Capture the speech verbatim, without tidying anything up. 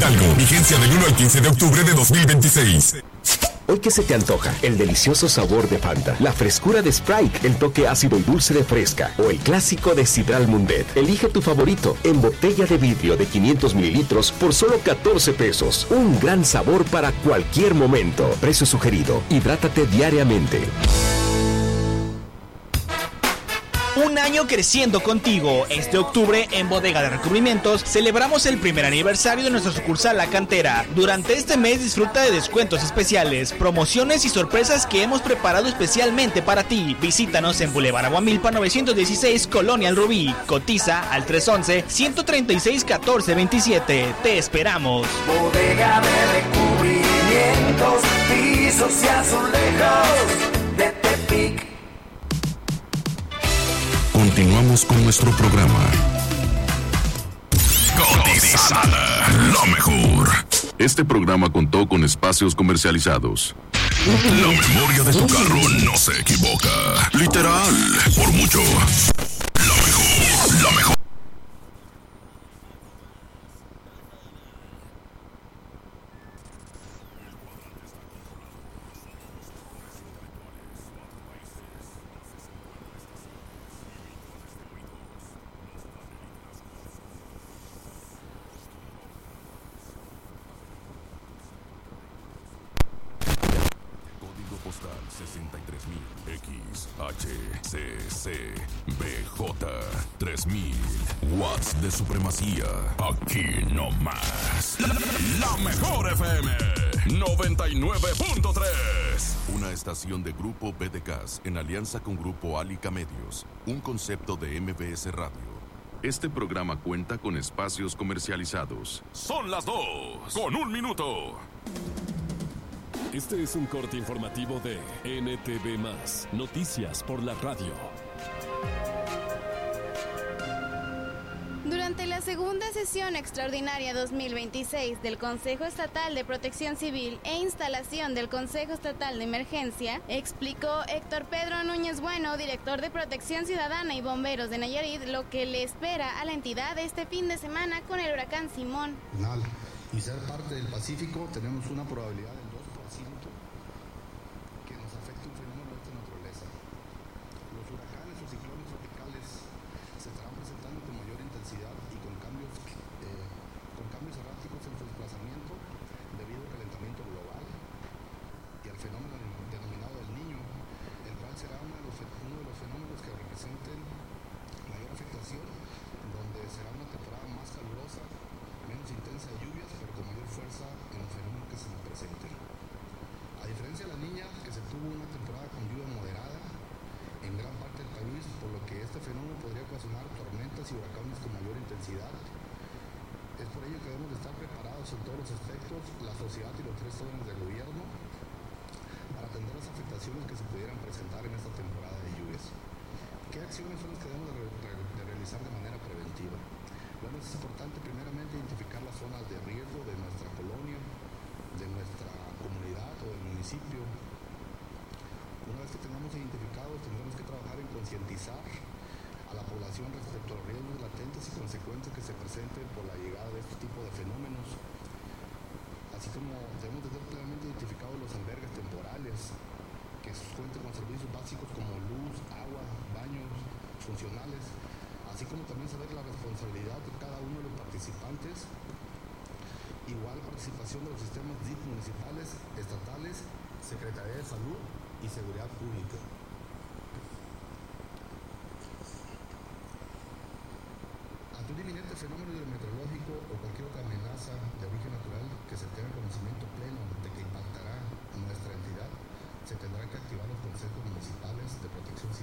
Hidalgo. Vigencia del uno al quince de octubre de dos mil veintiséis. ¿Hoy qué se te antoja? El delicioso sabor de Fanta, la frescura de Sprite, el toque ácido y dulce de Fresca o el clásico de Sidral Mundet. Elige tu favorito en botella de vidrio de quinientos mililitros por solo catorce pesos. Un gran sabor para cualquier momento. Precio sugerido. Hidrátate diariamente. Un año creciendo contigo. Este octubre en Bodega de Recubrimientos celebramos el primer aniversario de nuestra sucursal La Cantera. Durante este mes disfruta de descuentos especiales, promociones y sorpresas que hemos preparado especialmente para ti. Visítanos en Boulevard Aguamilpa novecientos dieciséis, Colonia El Rubí. Cotiza al tres once, ciento treinta y seis, catorce veintisiete. Te esperamos. Bodega de Recubrimientos, pisos y azulejos de Tepic. Continuamos con nuestro programa. Cotizada, lo mejor. Este programa contó con espacios comercializados. La memoria de tu carro no se equivoca. Literal, por mucho. Lo mejor, lo mejor. sesenta y tres mil X H C C B J tres mil watts de supremacía. Aquí no más. La, la mejor F M noventa y nueve punto tres. Una estación de Grupo B D C A S en alianza con Grupo Alica Medios. Un concepto de M B S Radio. Este programa cuenta con espacios comercializados. Son las dos con un minuto. Este es un corte informativo de N T V más, Noticias por la Radio. Durante la segunda sesión extraordinaria dos mil veintiséis del Consejo Estatal de Protección Civil e instalación del Consejo Estatal de Emergencia, explicó Héctor Pedro Núñez Bueno, director de Protección Ciudadana y Bomberos de Nayarit, lo que le espera a la entidad este fin de semana con el huracán Simón. Y ser parte del Pacífico, tenemos una probabilidad del dos por ciento que nos afecte un fenómeno de esta naturaleza. Los huracanes o ciclones tropicales se estarán presentando con mayor intensidad y con cambios, eh, con cambios erráticos en su desplazamiento debido al calentamiento global y al fenómeno denominado El Niño, el cual será uno de los, uno de los fenómenos que representen mayor afectación, donde será una temporada más calurosa, menos intensa de lluvias, pero con mayor fuerza en los fenómenos que se nos presenten. A diferencia de la Niña, que se tuvo una temporada con lluvia moderada en gran parte del país, por lo que este fenómeno podría ocasionar tormentas y huracanes con mayor intensidad. Es por ello que debemos de estar preparados en todos los aspectos, la sociedad y los tres órdenes del gobierno, para atender las afectaciones que se pudieran presentar en esta temporada de lluvias. ¿Qué acciones son las que debemos de, re- de realizar de manera preventiva? Bueno, es importante primeramente identificar las zonas de riesgo de nuestra colonia, de nuestra comunidad o del municipio. Una vez que tengamos identificados, tendremos que trabajar en concientizar a la población respecto a los riesgos latentes y consecuentes que se presenten por la llegada de este tipo de fenómenos. Así como debemos de tener plenamente identificados los albergues temporales, que cuenten con servicios básicos como luz, agua, baños funcionales, así como también saber la responsabilidad de cada uno de los participantes, igual participación de los sistemas D I F municipales, estatales, Secretaría de Salud y Seguridad Pública. Ante un inminente fenómeno hidrometeorológico o cualquier otra amenaza de origen natural que se tenga conocimiento pleno de que impactará a nuestra entidad, se tendrán que activar los consejos municipales de protección civil.